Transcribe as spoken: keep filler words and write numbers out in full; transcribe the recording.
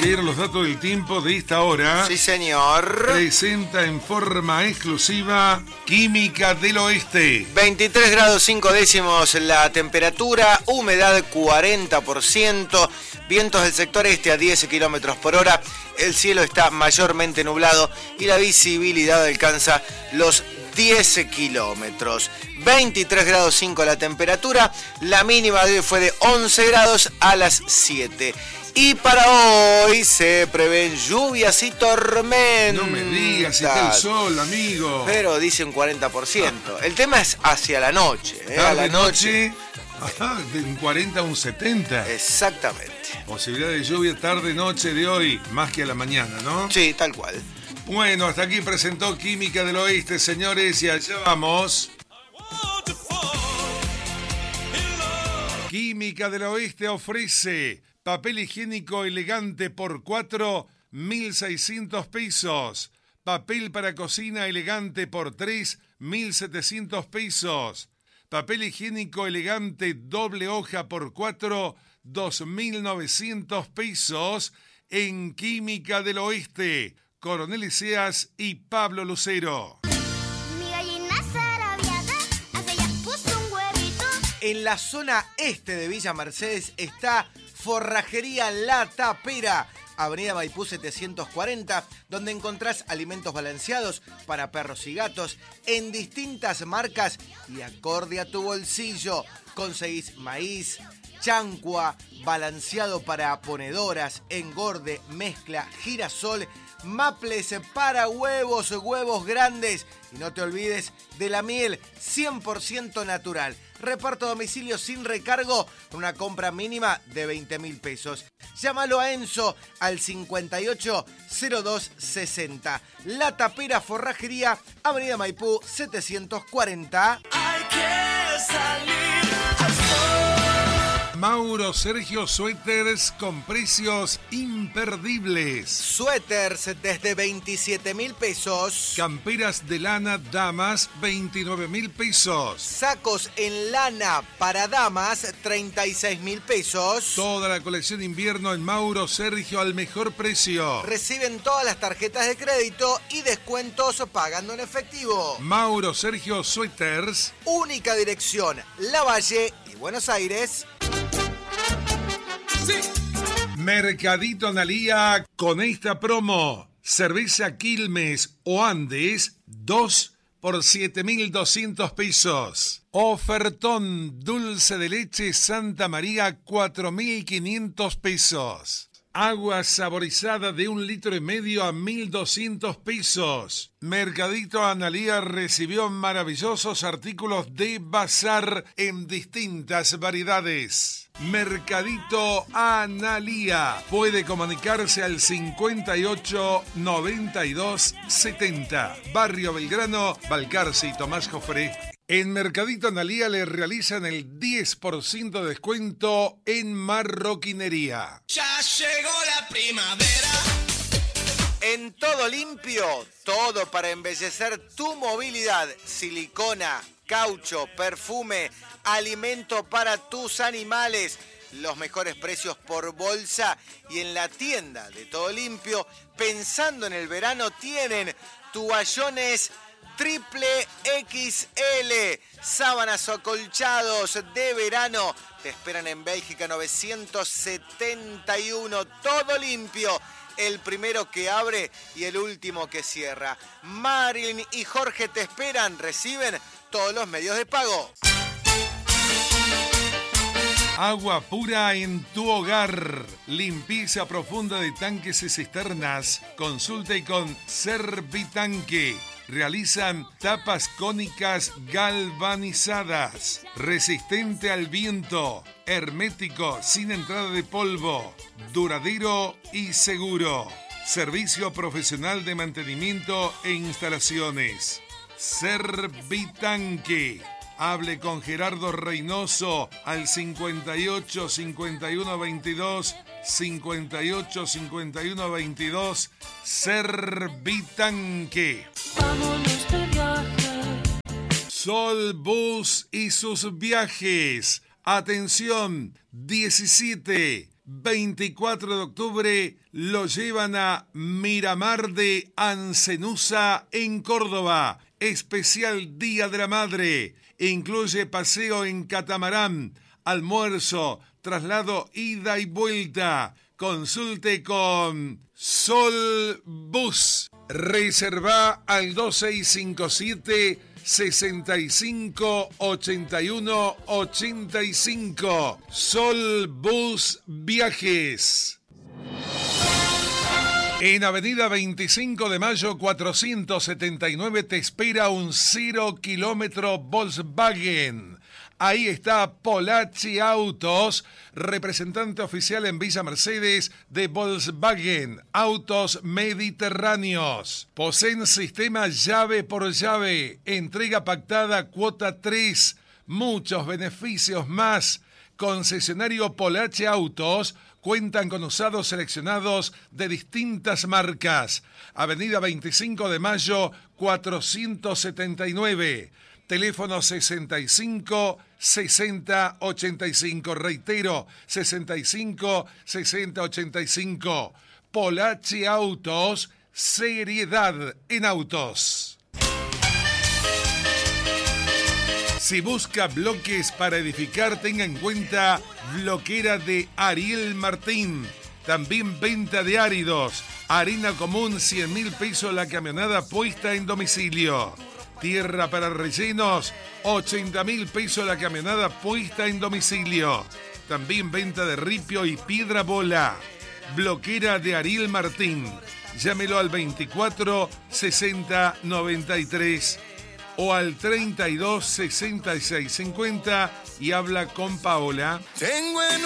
leer los datos del tiempo de esta hora. Sí, señor. Presenta en forma exclusiva Química del Oeste. veintitrés grados cinco décimos la temperatura, humedad cuarenta por ciento, vientos del sector este a diez kilómetros por hora, el cielo está mayormente nublado y la visibilidad alcanza los diez kilómetros. veintitrés grados cinco la temperatura, la mínima de hoy fue de once grados a las siete. Y para hoy se prevén lluvias y tormentas. No me digas, si está el sol, amigo. Pero dice un cuarenta por ciento. El tema es hacia la noche. ¿eh? Tarde, a la noche. noche. Ajá, de un cuarenta a un setenta. Exactamente. Posibilidad de lluvia tarde, noche de hoy, más que a la mañana, ¿no? Sí, tal cual. Bueno, hasta aquí presentó Química del Oeste, señores, y allá vamos. Química del Oeste ofrece papel higiénico elegante por cuatro, mil seiscientos pesos. Papel para cocina elegante por tres, mil setecientos pesos. Papel higiénico elegante doble hoja por cuatro, dos mil novecientos pesos en Química del Oeste. Coronel Eseas y Pablo Lucero. Mi gallina zarabiada hace ya puso un huevito. En la zona este de Villa Mercedes está Forrajería La Tapera, Avenida Maipú setecientos cuarenta, donde encontrás alimentos balanceados para perros y gatos en distintas marcas y acorde a tu bolsillo. Conseguís maíz, chancua, balanceado para ponedoras, engorde, mezcla, girasol, maples para huevos, huevos grandes. Y no te olvides de la miel cien por ciento natural. Reparto a domicilio sin recargo con una compra mínima de veinte mil pesos. Llámalo a Enzo al cincuenta y ocho cero dos sesenta. La Tapera Forrajería, Avenida Maipú setecientos cuarenta. Hay que salir al sol. Mauro Sergio Suéteres con precios imperdibles. Suéteres desde veintisiete mil pesos. Camperas de lana damas, veintinueve mil pesos. Sacos en lana para damas, treinta y seis mil pesos. Toda la colección invierno en Mauro Sergio al mejor precio. Reciben todas las tarjetas de crédito y descuentos pagando en efectivo. Mauro Sergio Suéteres. Única dirección, Lavalle y Buenos Aires. Sí. Mercadito Analía con esta promo. Cerveza Quilmes o Andes, dos por siete mil doscientos pesos. Ofertón dulce de leche Santa María, cuatro mil quinientos pesos. Agua saborizada de un litro y medio a mil doscientos pesos. Mercadito Analía recibió maravillosos artículos de bazar en distintas variedades. Mercadito Analía. Puede comunicarse al cincuenta y ocho noventa y dos setenta. Barrio Belgrano, Balcarce y Tomás Jofré. En Mercadito Analía le realizan el diez por ciento de descuento en marroquinería. Ya llegó la primavera. En Todo Limpio, todo para embellecer tu movilidad. Silicona, caucho, perfume, alimento para tus animales. Los mejores precios por bolsa y en la tienda de Todo Limpio, pensando en el verano, tienen toallones triple equis ele, sábanas o acolchados de verano. Te esperan en Bélgica novecientos setenta y uno. Todo Limpio, el primero que abre y el último que cierra. Marilyn y Jorge te esperan. Reciben todos los medios de pago. Agua pura en tu hogar. Limpieza profunda de tanques y cisternas. Consulte con Servitanque. Realizan tapas cónicas galvanizadas, resistente al viento, hermético, sin entrada de polvo, duradero y seguro. Servicio profesional de mantenimiento e instalaciones. Servitanque. Hable con Gerardo Reynoso al cincuenta y ocho cincuenta y uno veintidós, cincuenta y ocho cincuenta y uno veintidós. Servitanque. Vámonos de viaje. Sol Bus y sus viajes. Atención, diecisiete, veinticuatro de octubre lo llevan a Miramar de Ancenusa en Córdoba. Especial Día de la Madre. Incluye paseo en catamarán, almuerzo, traslado ida y vuelta. Consulte con Sol Bus. Reserva al dos seis cinco siete, sesenta y cinco, ochenta y uno, ochenta y cinco. Sol Bus Viajes. En Avenida veinticinco de Mayo cuatrocientos setenta y nueve te espera un cero kilómetro Volkswagen. Ahí está Polachi Autos, representante oficial en Villa Mercedes de Volkswagen, autos mediterráneos. Poseen sistema llave por llave, entrega pactada cuota tres, muchos beneficios más. Concesionario Polachi Autos, cuentan con usados seleccionados de distintas marcas. Avenida veinticinco de Mayo cuatrocientos setenta y nueve. Teléfono sesenta y cinco, sesenta, ochenta y cinco. Reitero, sesenta y cinco, sesenta, ochenta y cinco. Polachi Autos, seriedad en autos. Si busca bloques para edificar, tenga en cuenta Bloquera de Ariel Martín. También venta de áridos. Harina común, cien mil pesos la camionada puesta en domicilio. Tierra para rellenos, ochenta mil pesos la camionada puesta en domicilio. También venta de ripio y piedra bola. Bloquera de Ariel Martín. Llámelo al veinticuatro, sesenta, noventa y tres o al treinta y dos, sesenta y seis, cincuenta y habla con Paola. Tengo en